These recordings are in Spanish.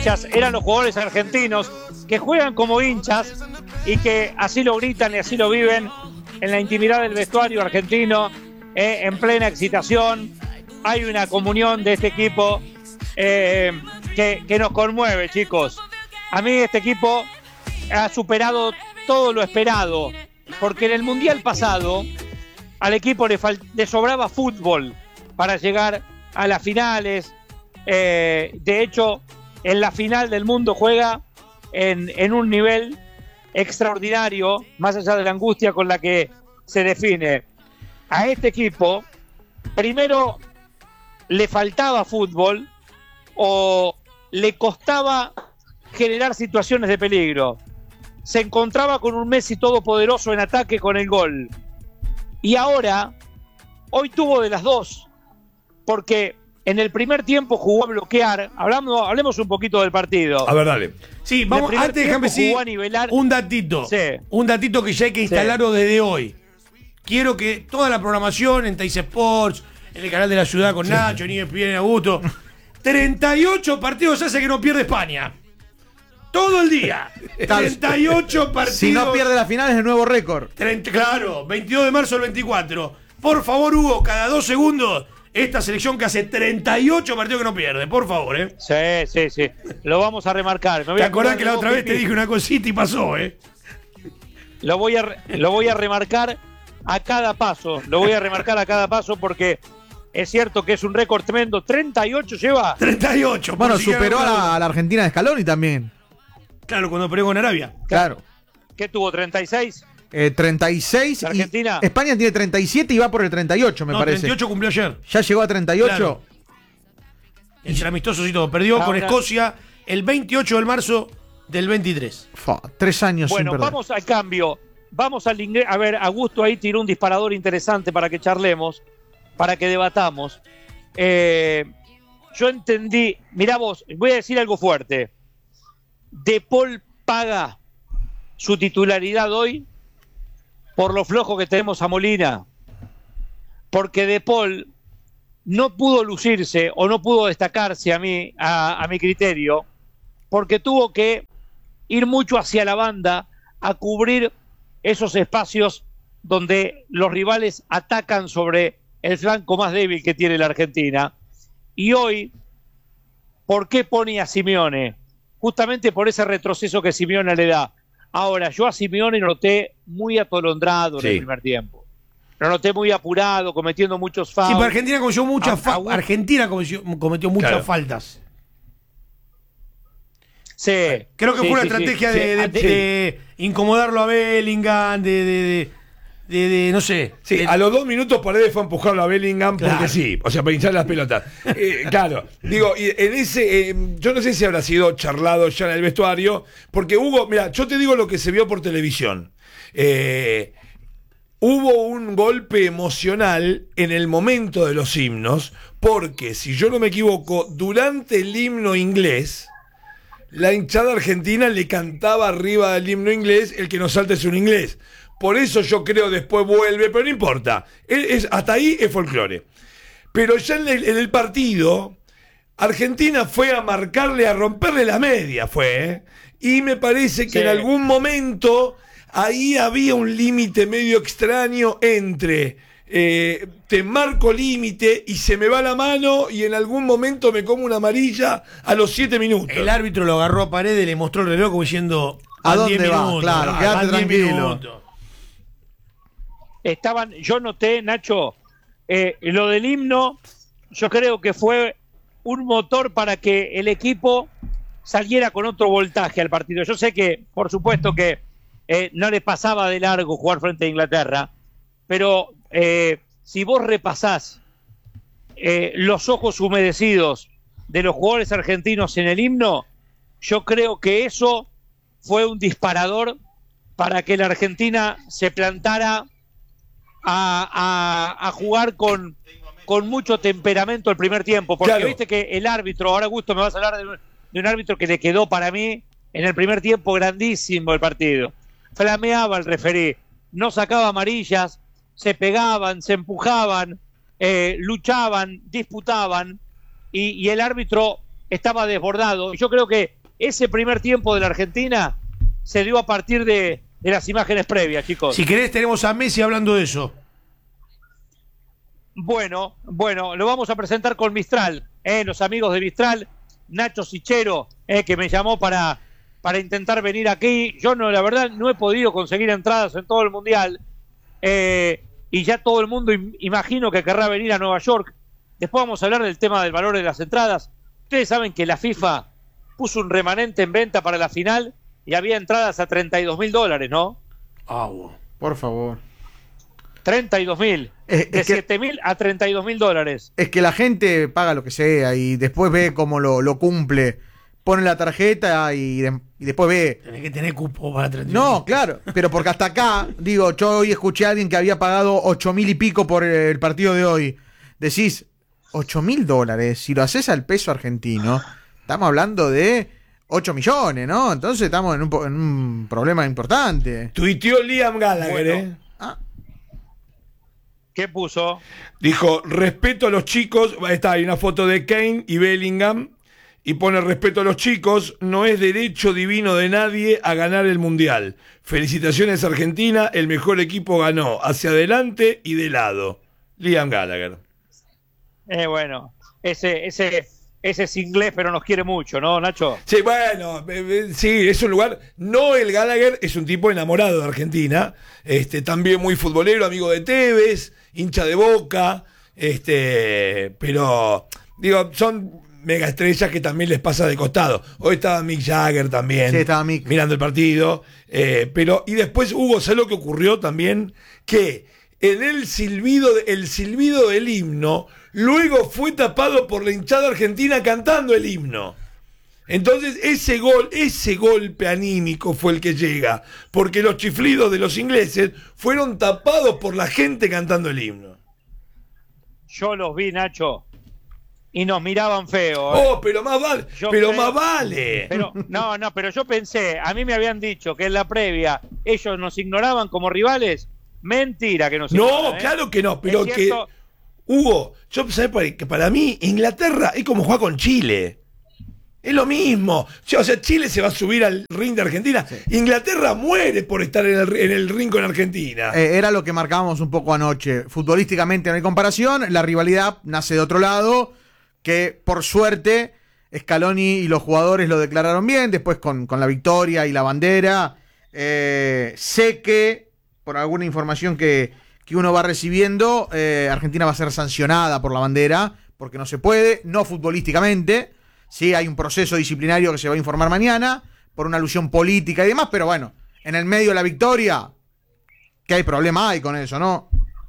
eran los jugadores argentinos que juegan como hinchas y que así lo gritan y así lo viven en la intimidad del vestuario argentino, en plena excitación. Hay una comunión de este equipo que nos conmueve, chicos. A mí este equipo ha superado todo lo esperado, porque en el Mundial pasado al equipo le sobraba fútbol para llegar a las finales. De hecho, en la final del mundo juega en un nivel extraordinario, más allá de la angustia con la que se define. A este equipo, primero le faltaba fútbol o le costaba generar situaciones de peligro. Se encontraba con un Messi todopoderoso en ataque con el gol. Y ahora, hoy tuvo de las dos, porque en el primer tiempo jugó a bloquear. Hablemos un poquito del partido. A ver, dale. Sí, vamos, antes déjame decir un datito. Sí. Un datito que ya hay que instalarlo desde hoy. Quiero que toda la programación en Teis Sports, en el canal de la ciudad con Nacho, en ESPN, en Augusto, 38 partidos hace que no pierde España. Todo el día. 38 partidos. Si no pierde la final es el nuevo récord. Claro, 22 de marzo al 24. Por favor, Hugo, cada 2 segundos, esta selección que hace 38 partidos que no pierde. Por favor, Sí. Lo vamos a remarcar. ¿Te acordás que la otra vez te dije una cosita y pasó, Lo voy a remarcar a cada paso. Lo voy a remarcar a cada paso porque es cierto que es un récord tremendo. 38 lleva. 38. Bueno, superó a la Argentina de Scaloni también. Claro, cuando peleó con Arabia. Claro. ¿Qué tuvo? ¿36? 36. Argentina. Y España tiene 37 y va por el 38, me parece. 38 cumplió ayer. Ya llegó a 38. Claro. Entre amistosos y todo. Perdió con Escocia el 28 de marzo del 23. 3 años bueno, sin perder. Vamos al cambio. Vamos al inglés. A ver, Augusto ahí tiró un disparador interesante para que charlemos, para que debatamos. Yo entendí. Mirá vos, voy a decir algo fuerte. De Paul paga su titularidad hoy por lo flojo que tenemos a Molina, porque De Paul no pudo lucirse o no pudo destacarse a mi criterio, porque tuvo que ir mucho hacia la banda a cubrir esos espacios donde los rivales atacan sobre el flanco más débil que tiene la Argentina. Y hoy, ¿por qué pone a Simeone? Justamente por ese retroceso que Simeone le da. Ahora, yo a Simeone lo noté muy atolondrado en el primer tiempo. Lo noté muy apurado, cometiendo muchos fouls. Sí, pero Argentina cometió muchas faltas. Sí. Creo que fue una estrategia de incomodarlo a Bellingham, no sé. Sí, a los 2 minutos Paredes fue a empujarlo a Bellingham porque sí, o sea, para hinchar las pelotas. Claro, digo, y en ese, yo no sé si habrá sido charlado ya en el vestuario, porque Hugo, mira, yo te digo lo que se vio por televisión. Hubo un golpe emocional en el momento de los himnos, porque si yo no me equivoco, durante el himno inglés, la hinchada argentina le cantaba arriba del himno inglés: el que no salta es un inglés. Por eso yo creo después vuelve, pero no importa. Hasta ahí es folclore. Pero ya en el partido, Argentina fue a marcarle, a romperle la media, y me parece que en algún momento ahí había un límite medio extraño entre te marco límite y se me va la mano y en algún momento me como una amarilla a los 7 minutos. El árbitro lo agarró a Paredes, le mostró el reloj como diciendo: ¿a dónde va? Claro, quédate tranquilo. Yo noté, Nacho, lo del himno, yo creo que fue un motor para que el equipo saliera con otro voltaje al partido. Yo sé que, por supuesto que no les pasaba de largo jugar frente a Inglaterra, pero si vos repasás los ojos humedecidos de los jugadores argentinos en el himno, yo creo que eso fue un disparador para que la Argentina se plantara a jugar con mucho temperamento el primer tiempo, porque viste que el árbitro, ahora Augusto me vas a hablar de un árbitro que le quedó para mí en el primer tiempo grandísimo el partido. Flameaba el referí, no sacaba amarillas, se pegaban, se empujaban, luchaban, disputaban, y el árbitro estaba desbordado. Yo creo que ese primer tiempo de la Argentina se dio a partir de las imágenes previas, chicos. Si querés, tenemos a Messi hablando de eso. Bueno, lo vamos a presentar con Mistral, los amigos de Mistral, Nacho Sichero, que me llamó para intentar venir aquí. Yo la verdad no he podido conseguir entradas en todo el Mundial, y ya todo el mundo imagino que querrá venir a Nueva York. Después vamos a hablar del tema del valor de las entradas. Ustedes saben que la FIFA puso un remanente en venta para la final y había entradas a $32.000, ¿no? Por favor. 32.000. De 7.000 a $32.000. Es que la gente paga lo que sea y después ve cómo lo cumple. Pone la tarjeta y después ve. Tenés que tener cupo para 32.000. No, claro, pero porque hasta acá, digo, yo hoy escuché a alguien que había pagado 8.000 y pico por el partido de hoy. Decís, $8.000, si lo haces al peso argentino, estamos hablando de 8 millones, ¿no? Entonces estamos en un problema importante. Tuiteó Liam Gallagher, Bueno. ¿Qué puso? Dijo, respeto a los chicos. Ahí está, hay una foto de Kane y Bellingham. Y pone respeto a los chicos. No es derecho divino de nadie a ganar el Mundial. Felicitaciones Argentina. El mejor equipo ganó. Hacia adelante y de lado. Liam Gallagher. Bueno, ese es inglés, pero nos quiere mucho, ¿no, Nacho? Sí, bueno, sí, es un lugar. Noel Gallagher es un tipo enamorado de Argentina. También muy futbolero, amigo de Tevez, hincha de Boca. Pero, digo, son mega estrellas que también les pasa de costado. Hoy estaba Mick Jagger también. Sí, estaba Mick. Mirando el partido. Y después hubo, ¿sabes lo que ocurrió también? Que en el silbido del himno, luego fue tapado por la hinchada argentina cantando el himno. Entonces ese golpe anímico fue el que llega, porque los chiflidos de los ingleses fueron tapados por la gente cantando el himno. Yo los vi, Nacho, y nos miraban feo. Pero más vale. Más vale. Pero yo pensé, a mí me habían dicho que en la previa ellos nos ignoraban como rivales. Mentira que nos ignoran. No, claro que no, pero es que cierto. Hugo, yo sabés que para mí Inglaterra es como jugar con Chile. Es lo mismo. O sea, Chile se va a subir al ring de Argentina. Sí. Inglaterra muere por estar en el ring con Argentina. Era lo que marcábamos un poco anoche. Futbolísticamente no hay comparación. La rivalidad nace de otro lado. Que por suerte Scaloni y los jugadores lo declararon bien. Después con la victoria y la bandera. Sé que por alguna información que uno va recibiendo, Argentina va a ser sancionada por la bandera. Porque no se puede. No futbolísticamente. Sí, hay un proceso disciplinario que se va a informar mañana por una alusión política y demás, pero bueno, en el medio de la victoria, ¿qué hay problema hay con eso, no?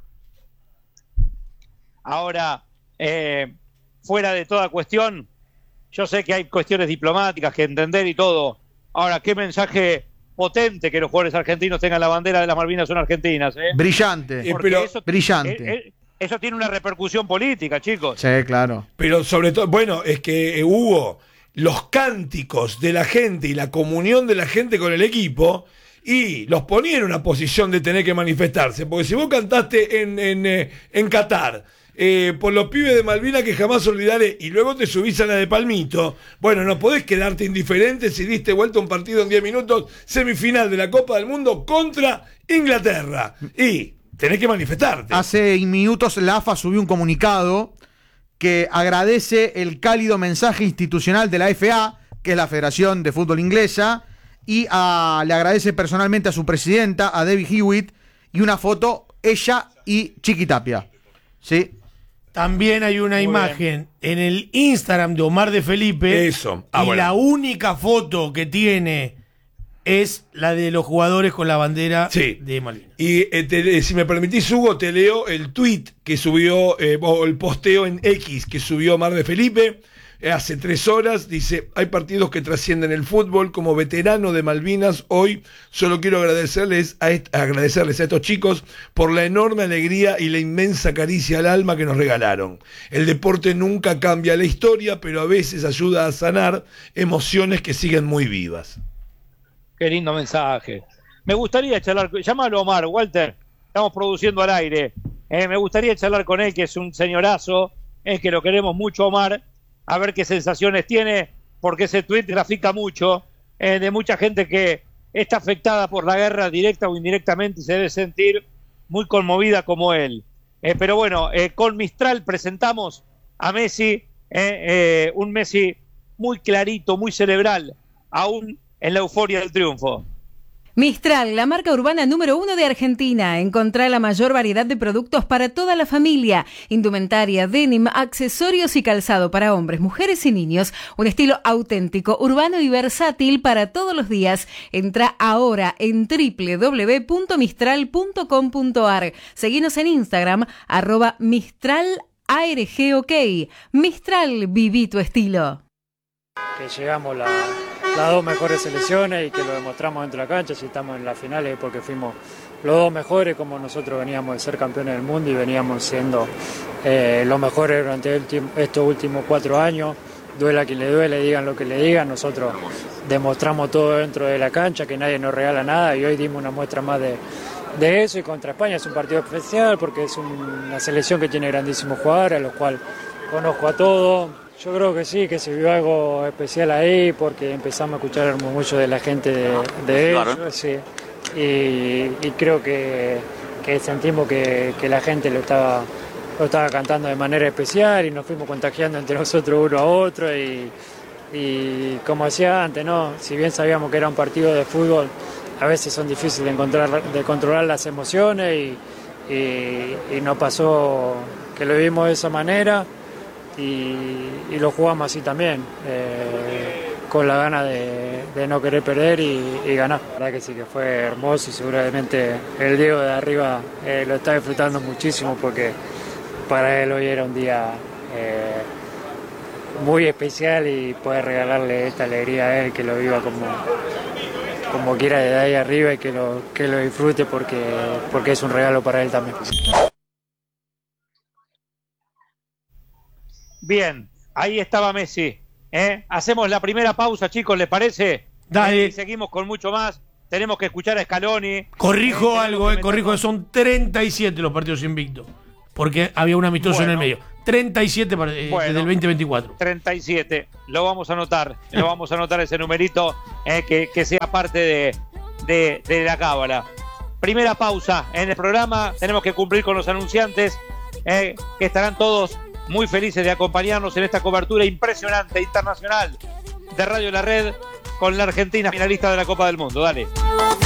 Ahora, fuera de toda cuestión, yo sé que hay cuestiones diplomáticas que entender y todo. Ahora, qué mensaje potente que los jugadores argentinos tengan la bandera de las Malvinas son argentinas, ¿eh? Brillante, brillante. Eso tiene una repercusión política, chicos. Sí, claro. Pero sobre todo, bueno, es que Hugo, los cánticos de la gente y la comunión de la gente con el equipo, y los ponía en una posición de tener que manifestarse. Porque si vos cantaste en Qatar, por los pibes de Malvinas que jamás olvidaré, y luego te subís a la de Palmito, bueno, no podés quedarte indiferente si diste vuelta un partido en 10 minutos, semifinal de la Copa del Mundo contra Inglaterra. Y tenés que manifestarte. Hace minutos la AFA subió un comunicado que agradece el cálido mensaje institucional de la FA, que es la Federación de Fútbol Inglesa, y le agradece personalmente a su presidenta, a Debbie Hewitt, y una foto, ella y Chiqui Tapia. ¿Sí? También hay una imagen en el Instagram de Omar de Felipe. Eso. La única foto que tiene es la de los jugadores con la bandera de Malvinas. Y si me permitís, Hugo, te leo el tweet que subió, o el posteo en X que subió Omar de Felipe hace 3 horas. Dice: hay partidos que trascienden el fútbol. Como veterano de Malvinas, hoy solo quiero agradecerles a estos chicos por la enorme alegría y la inmensa caricia al alma que nos regalaron. El deporte nunca cambia la historia, pero a veces ayuda a sanar emociones que siguen muy vivas. Qué lindo mensaje. Me gustaría charlar, llámalo Omar, Walter, estamos produciendo al aire. Me gustaría charlar con él, que es un señorazo, que lo queremos mucho, Omar, a ver qué sensaciones tiene, porque ese tuit grafica mucho de mucha gente que está afectada por la guerra directa o indirectamente y se debe sentir muy conmovida como él. Pero bueno, con Mistral presentamos a Messi, un Messi muy clarito, muy cerebral, aún en la euforia del triunfo. Mistral, la marca urbana número 1 de Argentina. Encontrá la mayor variedad de productos para toda la familia. Indumentaria, denim, accesorios y calzado para hombres, mujeres y niños. Un estilo auténtico, urbano y versátil para todos los días. Entrá ahora en www.mistral.com.ar. Seguinos en Instagram, @MistralARGOK. Mistral, viví tu estilo. Que llegamos las dos mejores selecciones y que lo demostramos dentro de la cancha. Si estamos en las finales porque fuimos los dos mejores, como nosotros veníamos de ser campeones del mundo y veníamos siendo los mejores durante estos últimos 4 años. Duela a quien le duele, digan lo que le digan, nosotros demostramos todo dentro de la cancha, que nadie nos regala nada, y hoy dimos una muestra más de eso. Y contra España es un partido especial porque es una selección que tiene grandísimos jugadores, a los cuales conozco a todos. Yo creo que sí, que se vio algo especial ahí porque empezamos a escuchar el murmullo de la gente de ellos, sí. Y creo que sentimos que la gente lo estaba cantando de manera especial y nos fuimos contagiando entre nosotros uno a otro y como decía antes, ¿no? Si bien sabíamos que era un partido de fútbol, a veces son difíciles de controlar las emociones y nos pasó que lo vimos de esa manera. Y lo jugamos así también, con la gana de no querer perder y ganar. La verdad que sí que fue hermoso y seguramente el Diego de arriba lo está disfrutando muchísimo porque para él hoy era un día muy especial y poder regalarle esta alegría a él, que lo viva como quiera desde ahí arriba y que lo disfrute porque es un regalo para él también. Bien, ahí estaba Messi. Hacemos la primera pausa, chicos, ¿les parece? Dale. Y seguimos con mucho más. Tenemos que escuchar a Scaloni. Corrijo algo, corrijo que son 37 los partidos invictos. Porque había un amistoso en el medio. 37 desde el 2024. 37. Lo vamos a anotar. Lo vamos a anotar ese numerito que sea parte de la cábala. Primera pausa en el programa. Tenemos que cumplir con los anunciantes que estarán todos muy felices de acompañarnos en esta cobertura impresionante internacional de Radio La Red con la Argentina finalista de la Copa del Mundo. Dale.